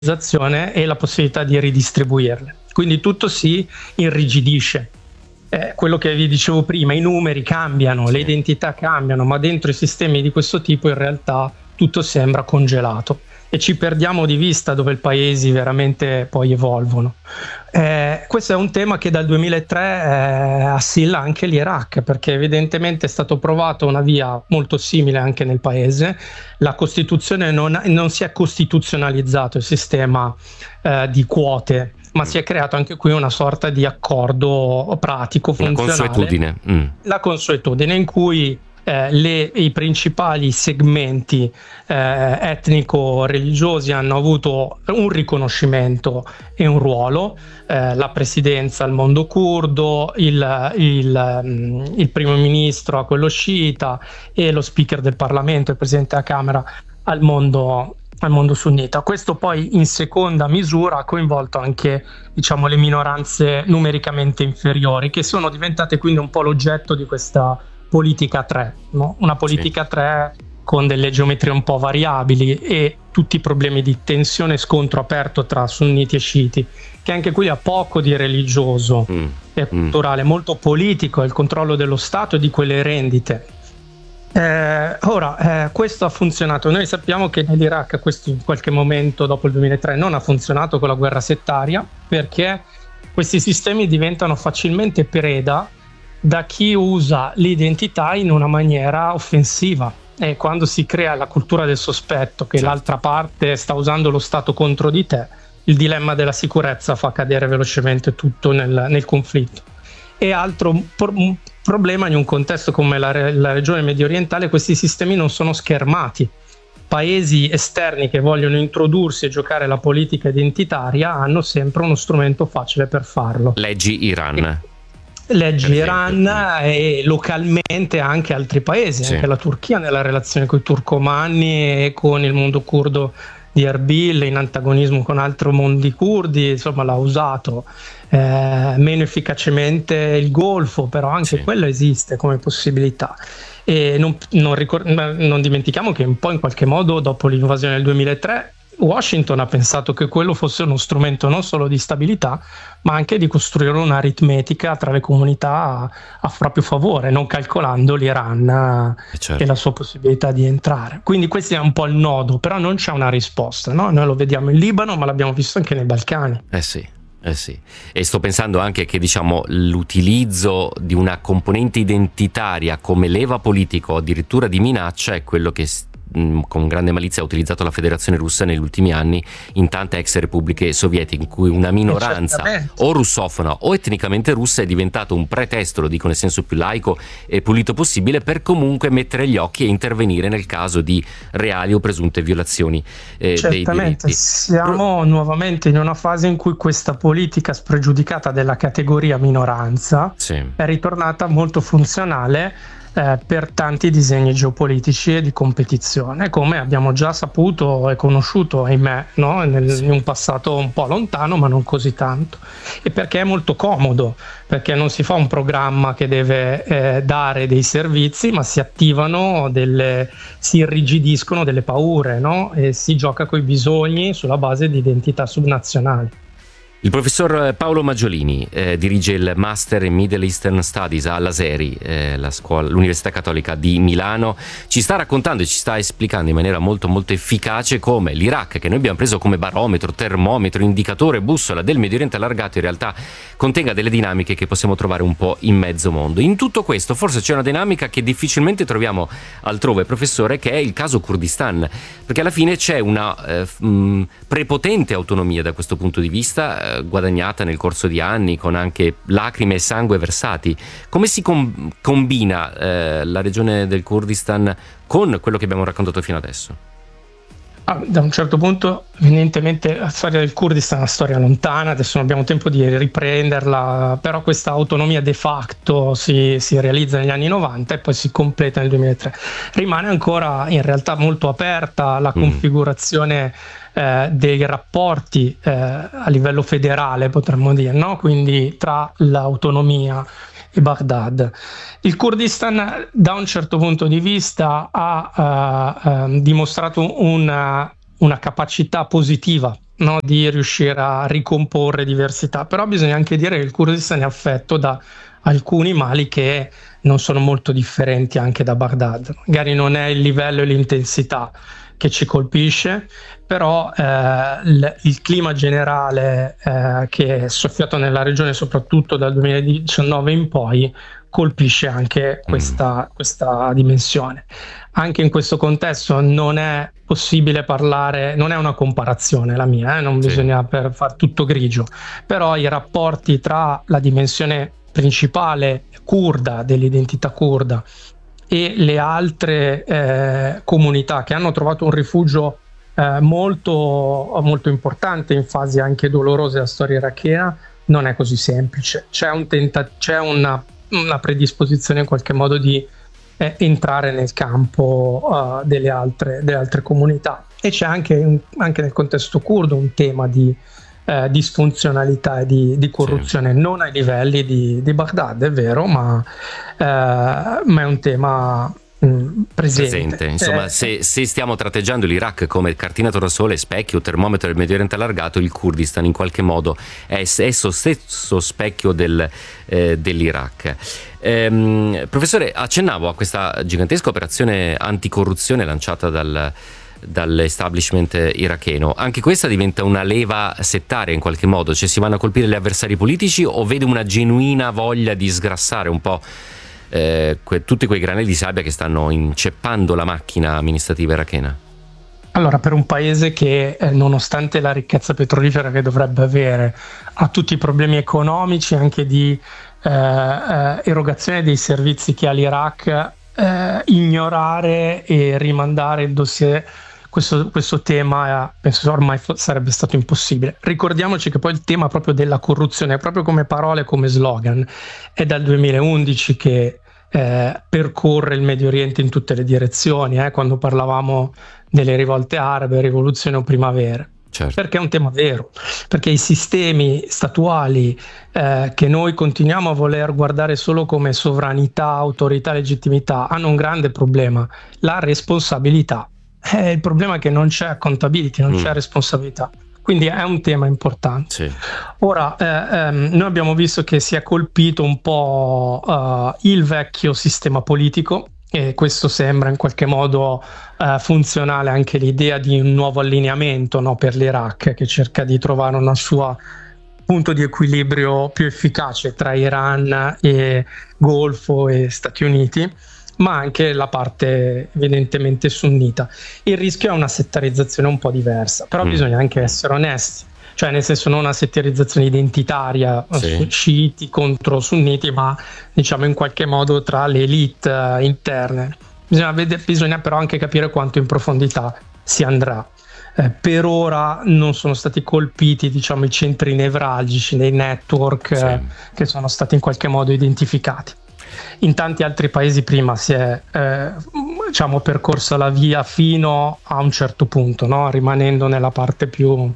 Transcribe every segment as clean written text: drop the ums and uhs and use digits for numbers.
e la possibilità di ridistribuirle. Quindi tutto si irrigidisce. Quello che vi dicevo prima, i numeri cambiano, le identità cambiano, ma dentro i sistemi di questo tipo in realtà tutto sembra congelato e ci perdiamo di vista dove i paesi veramente poi evolvono. Questo è un tema che dal 2003 assilla anche l'Iraq, perché evidentemente è stato provato una via molto simile anche nel paese. La Costituzione non si è costituzionalizzato il sistema di quote, ma si è creato anche qui una sorta di accordo pratico, funzionale. La consuetudine in cui i principali segmenti etnico-religiosi hanno avuto un riconoscimento e un ruolo, la presidenza al mondo curdo, il primo ministro a quello sciita e lo speaker del Parlamento, il presidente della Camera al mondo sunnita. Questo poi in seconda misura ha coinvolto anche, diciamo, le minoranze numericamente inferiori, che sono diventate quindi un po' l'oggetto di questa politica 3, no? Una politica 3 con delle geometrie un po' variabili e tutti i problemi di tensione e scontro aperto tra sunniti e sciiti, che anche qui ha poco di religioso e culturale, molto politico, il controllo dello Stato e di quelle rendite. Questo ha funzionato. Noi sappiamo che nell'Iraq questo in qualche momento dopo il 2003 non ha funzionato con la guerra settaria, perché questi sistemi diventano facilmente preda da chi usa l'identità in una maniera offensiva, e quando si crea la cultura del sospetto che l'altra parte sta usando lo Stato contro di te, il dilemma della sicurezza fa cadere velocemente tutto nel conflitto. E altro problema in un contesto come la regione medio orientale, questi sistemi non sono schermati. Paesi esterni che vogliono introdursi e giocare la politica identitaria hanno sempre uno strumento facile per farlo. Leggi Iran e localmente anche altri paesi, anche la Turchia nella relazione con i turcomanni e con il mondo curdo di Erbil in antagonismo con altri mondi curdi, insomma l'ha usato meno efficacemente il Golfo, però anche quello esiste come possibilità. E non dimentichiamo che un po' in qualche modo dopo l'invasione del 2003 Washington ha pensato che quello fosse uno strumento non solo di stabilità, ma anche di costruire un'aritmetica tra le comunità a proprio favore, non calcolando l'Iran e la sua possibilità di entrare. Quindi questo è un po' il nodo, però non c'è una risposta, no? Noi lo vediamo in Libano, ma l'abbiamo visto anche nei Balcani. Sì. E sto pensando anche che, diciamo, l'utilizzo di una componente identitaria come leva politico, addirittura di minaccia, è quello che con grande malizia ha utilizzato la Federazione Russa negli ultimi anni in tante ex repubbliche sovietiche, in cui una minoranza o russofona o etnicamente russa è diventato un pretesto, lo dico nel senso più laico e pulito possibile, per comunque mettere gli occhi e intervenire nel caso di reali o presunte violazioni dei diritti. Siamo nuovamente in una fase in cui questa politica spregiudicata della categoria minoranza è ritornata molto funzionale per tanti disegni geopolitici e di competizione, come abbiamo già saputo e conosciuto, ahimè, no? In un passato un po' lontano, ma non così tanto. E perché è molto comodo, perché non si fa un programma che deve dare dei servizi, ma si attivano si irrigidiscono delle paure, no? E si gioca coi bisogni sulla base di identità subnazionali. Il professor Paolo Maggiolini dirige il Master in Middle Eastern Studies all'Aseri, l'Università Cattolica di Milano. Ci sta raccontando e ci sta esplicando in maniera molto molto efficace come l'Iraq, che noi abbiamo preso come barometro, termometro, indicatore, bussola del Medio Oriente allargato, in realtà contenga delle dinamiche che possiamo trovare un po' in mezzo mondo. In tutto questo forse c'è una dinamica che difficilmente troviamo altrove, professore, che è il caso Kurdistan, perché alla fine c'è una prepotente autonomia da questo punto di vista, guadagnata nel corso di anni con anche lacrime e sangue versati. Come si combina la regione del Kurdistan con quello che abbiamo raccontato fino adesso? Da un certo punto, evidentemente, la storia del Kurdistan è una storia lontana, adesso non abbiamo tempo di riprenderla, però questa autonomia de facto si realizza negli anni 90 e poi si completa nel 2003. Rimane ancora in realtà molto aperta la configurazione dei rapporti a livello federale, potremmo dire, no? Quindi tra l'autonomia e Baghdad. Il Kurdistan da un certo punto di vista ha dimostrato una capacità positiva no, di riuscire a ricomporre diversità, però bisogna anche dire che il Kurdistan è affetto da alcuni mali che non sono molto differenti anche da Baghdad. Magari non è il livello e l'intensità che ci colpisce, però il clima generale che è soffiato nella regione soprattutto dal 2019 in poi colpisce anche questa dimensione. Anche in questo contesto non è possibile parlare, non è una comparazione la mia, non bisogna per far tutto grigio, però i rapporti tra la dimensione principale curda, dell'identità curda, e le altre comunità che hanno trovato un rifugio molto, molto importante in fasi anche dolorose della storia irachena, non è così semplice. C'è una predisposizione in qualche modo di entrare nel campo delle altre comunità, e c'è anche nel contesto curdo un tema di disfunzionalità e di corruzione, non ai livelli di Baghdad, è vero, ma è un tema presente. Insomma, se stiamo tratteggiando l'Iraq come cartina tornasole, specchio, termometro del Medio Oriente allargato, il Kurdistan in qualche modo è esso stesso specchio dell'Iraq. Professore, accennavo a questa gigantesca operazione anticorruzione lanciata dall'establishment iracheno. Anche questa diventa una leva settaria in qualche modo, cioè si vanno a colpire gli avversari politici, o vede una genuina voglia di sgrassare un po' tutti quei granelli di sabbia che stanno inceppando la macchina amministrativa irachena? Allora, per un paese che nonostante la ricchezza petrolifera che dovrebbe avere, ha tutti i problemi economici anche di erogazione dei servizi che ha l'Iraq, ignorare e rimandare il dossier, questo tema penso ormai sarebbe stato impossibile. Ricordiamoci che poi il tema proprio della corruzione, proprio come parole, come slogan, è dal 2011 che percorre il Medio Oriente in tutte le direzioni, quando parlavamo delle rivolte arabe, rivoluzioni o primavere. Certo. Perché è un tema vero, perché i sistemi statuali che noi continuiamo a voler guardare solo come sovranità, autorità, legittimità, hanno un grande problema: la responsabilità. Il problema è che non c'è accountability, non c'è responsabilità. Quindi è un tema importante. Sì. Ora, noi abbiamo visto che si è colpito un po' il vecchio sistema politico, e questo sembra in qualche modo funzionale anche l'idea di un nuovo allineamento, no, per l'Iraq, che cerca di trovare una sua punto di equilibrio più efficace tra Iran e Golfo e Stati Uniti, ma anche la parte evidentemente sunnita. Il rischio è una settarizzazione un po' diversa, però bisogna anche essere onesti, cioè nel senso non una settarizzazione identitaria, sciiti contro sunniti, ma diciamo in qualche modo tra le elite interne. Bisogna però anche capire quanto in profondità si andrà. Per ora non sono stati colpiti, diciamo, i centri nevralgici dei network che sono stati in qualche modo identificati. In tanti altri paesi prima si è diciamo percorsa la via fino a un certo punto, no? Rimanendo nella parte più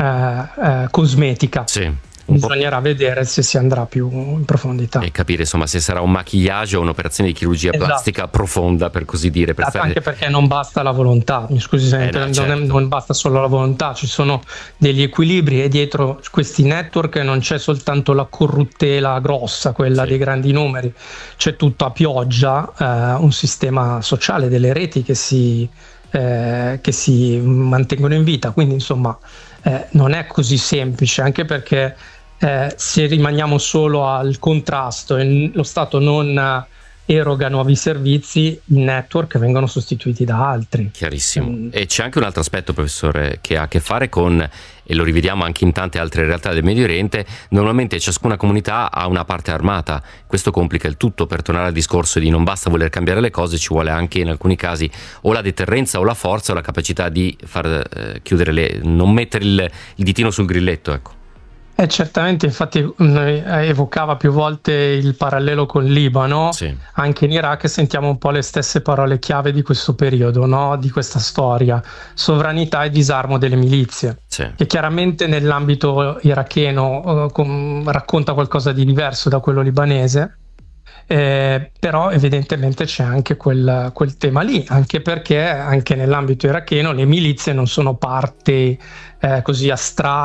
cosmetica. Bisognerà vedere se si andrà più in profondità e capire insomma se sarà un maquillage o un'operazione di chirurgia plastica profonda, per così dire, anche perché non basta la volontà, mi scusi se non basta solo la volontà, ci sono degli equilibri, e dietro questi network non c'è soltanto la corruttela grossa, quella dei grandi numeri, c'è tutto a pioggia, un sistema sociale, delle reti che si mantengono in vita, quindi insomma non è così semplice, anche perché se rimaniamo solo al contrasto e lo Stato non eroga nuovi servizi, i network vengono sostituiti da altri. Chiarissimo. E c'è anche un altro aspetto, professore, che ha a che fare con, e lo rivediamo anche in tante altre realtà del Medio Oriente, normalmente ciascuna comunità ha una parte armata. Questo complica il tutto. Per tornare al discorso di non basta voler cambiare le cose, ci vuole anche in alcuni casi o la deterrenza o la forza o la capacità di far chiudere non mettere il ditino sul grilletto, ecco. Certamente, infatti evocava più volte il parallelo con il Libano, anche in Iraq sentiamo un po' le stesse parole chiave di questo periodo, no? Di questa storia: sovranità e disarmo delle milizie, che chiaramente nell'ambito iracheno racconta qualcosa di diverso da quello libanese, Però evidentemente c'è anche quel tema lì, anche perché anche nell'ambito iracheno le milizie non sono parte così astrale